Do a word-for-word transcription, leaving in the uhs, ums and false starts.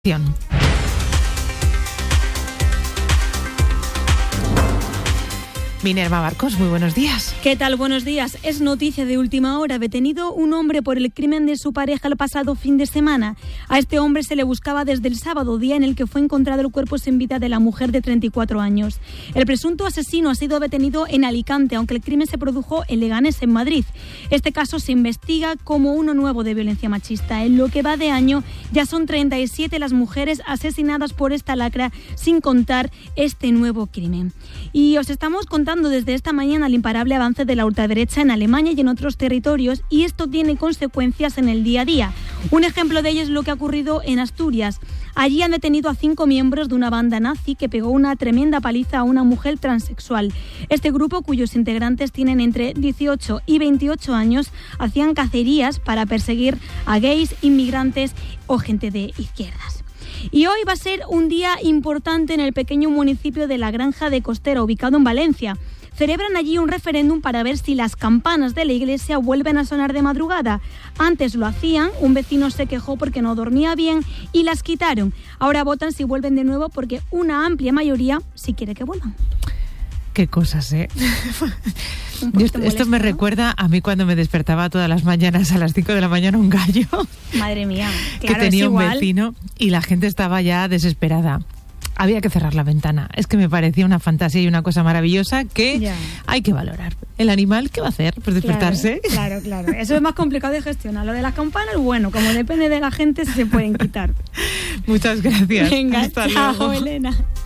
Minerva Barcos, muy buenos días. ¿Qué tal? Buenos días. Es noticia de última hora. Detenido un hombre por el crimen de su pareja el pasado fin de semana. A este hombre se le buscaba desde el sábado, día en el que fue encontrado el cuerpo sin vida de la mujer de treinta y cuatro años. El presunto asesino ha sido detenido en Alicante, aunque el crimen se produjo en Leganés, en Madrid. Este caso se investiga como uno nuevo de violencia machista. En lo que va de año ya son treinta y siete las mujeres asesinadas por esta lacra, sin contar este nuevo crimen. Y os estamos contando desde esta mañana el imparable avance de la ultraderecha en Alemania y en otros territorios, y esto tiene consecuencias en el día a día. Un ejemplo de ello es lo que ha ocurrido en Asturias. Allí han detenido a cinco miembros de una banda nazi que pegó una tremenda paliza a una mujer transexual. Este grupo, cuyos integrantes tienen entre dieciocho y veintiocho años, hacían cacerías para perseguir a gays, inmigrantes o gente de izquierdas. Y hoy va a ser un día importante en el pequeño municipio de La Granja de Costera, ubicado en Valencia. Celebran allí un referéndum para ver si las campanas de la iglesia vuelven a sonar de madrugada. Antes lo hacían, un vecino se quejó porque no dormía bien y las quitaron. Ahora votan si vuelven de nuevo porque una amplia mayoría sí quiere que vuelvan. Qué cosas, ¿eh? Esto, esto me recuerda a mí cuando me despertaba todas las mañanas a las cinco de la mañana un gallo. Madre mía, claro, que tenía es un igual. vecino y la gente estaba ya desesperada. Había que cerrar la ventana. Es que me parecía una fantasía y una cosa maravillosa que ya hay que valorar. El animal, ¿qué va a hacer? Pues despertarse. Claro, claro, claro. Eso es más complicado de gestionar. Lo de las campanas, bueno, como depende de la gente, se pueden quitar. Muchas gracias. Venga, hasta chao, luego. Elena.